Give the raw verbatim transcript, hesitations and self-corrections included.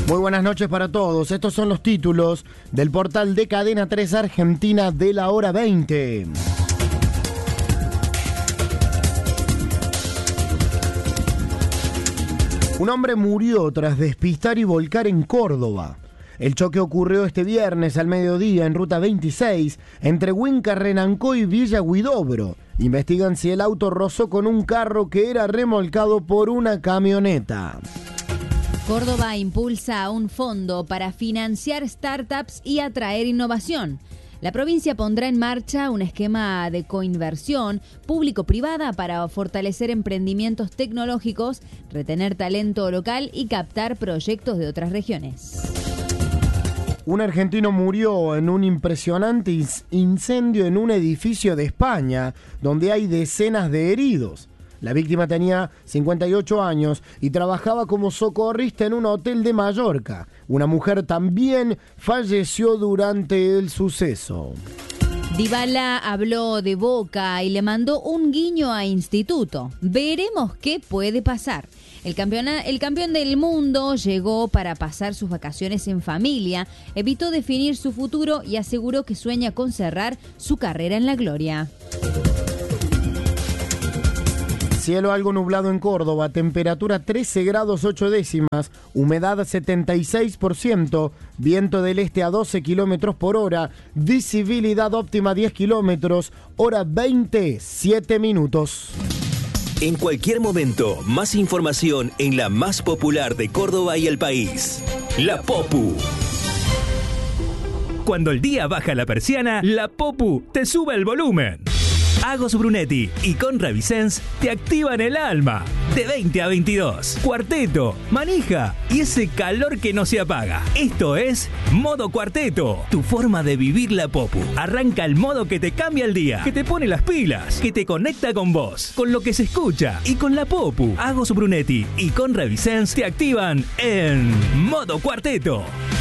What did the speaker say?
Muy buenas noches para todos. Estos son los títulos del portal de Cadena tres Argentina de la hora veinte. Un hombre murió tras despistar y volcar en Córdoba. El choque ocurrió este viernes al mediodía en ruta veintiséis entre Huinca, Renancó y Villa Huidobro. Investigan si el auto rozó con un carro que era remolcado por una camioneta. Córdoba impulsa un fondo para financiar startups y atraer innovación. La provincia pondrá en marcha un esquema de coinversión público-privada para fortalecer emprendimientos tecnológicos, retener talento local y captar proyectos de otras regiones. Un argentino murió en un impresionante incendio en un edificio de España, donde hay decenas de heridos. La víctima tenía cincuenta y ocho años y trabajaba como socorrista en un hotel de Mallorca. Una mujer también falleció durante el suceso. Dybala habló de Boca y le mandó un guiño a Instituto. Veremos qué puede pasar. El campeón, el campeón del mundo llegó para pasar sus vacaciones en familia, evitó definir su futuro y aseguró que sueña con cerrar su carrera en la gloria. Cielo algo nublado en Córdoba, temperatura trece grados ocho décimas, humedad setenta y seis por ciento, viento del este a doce kilómetros por hora, visibilidad óptima diez kilómetros, hora veinte, siete minutos. En cualquier momento, más información en la más popular de Córdoba y el país. La Popu. Cuando el día baja la persiana, la Popu te sube el volumen. Agos Brunetti y Conra Vicens te activan el alma. De veinte a veintidós. Cuarteto, manija y ese calor que no se apaga. Esto es Modo Cuarteto, tu forma de vivir la Popu. Arranca el modo que te cambia el día, que te pone las pilas, que te conecta con vos, con lo que se escucha y con la Popu. Agos Brunetti y Conra Vicens te activan en Modo Cuarteto.